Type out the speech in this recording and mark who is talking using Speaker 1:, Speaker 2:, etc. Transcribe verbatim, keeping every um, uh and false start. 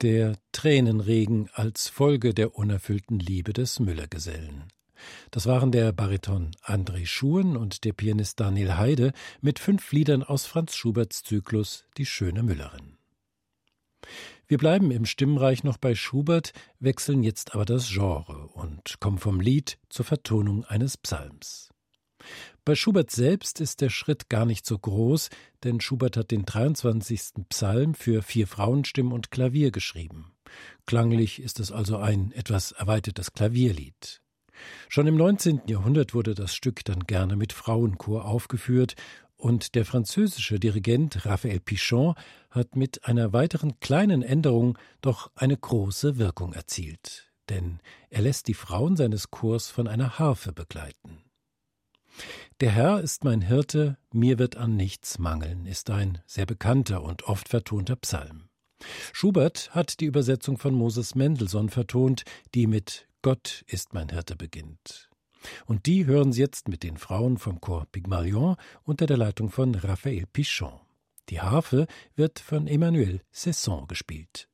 Speaker 1: Der Tränenregen als Folge der unerfüllten Liebe des Müllergesellen. Das waren der Bariton André Schuhen und der Pianist Daniel Heide mit fünf Liedern aus Franz Schuberts Zyklus Die schöne Müllerin. Wir bleiben im Stimmreich noch bei Schubert, wechseln jetzt aber das Genre und kommen vom Lied zur Vertonung eines Psalms. Bei Schubert selbst ist der Schritt gar nicht so groß, denn Schubert hat den dreiundzwanzigsten Psalm für vier Frauenstimmen und Klavier geschrieben. Klanglich ist es also ein etwas erweitertes Klavierlied. Schon im neunzehnten Jahrhundert wurde das Stück dann gerne mit Frauenchor aufgeführt und der französische Dirigent Raphael Pichon hat mit einer weiteren kleinen Änderung doch eine große Wirkung erzielt. Denn er lässt die Frauen seines Chors von einer Harfe begleiten. Der Herr ist mein Hirte, mir wird an nichts mangeln, ist ein sehr bekannter und oft vertonter Psalm. Schubert hat die Übersetzung von Moses Mendelssohn vertont, die mit Gott ist mein Hirte beginnt. Und die hören Sie jetzt mit den Frauen vom Chor Pygmalion unter der Leitung von Raphael Pichon. Die Harfe wird von Emmanuel Cesson gespielt.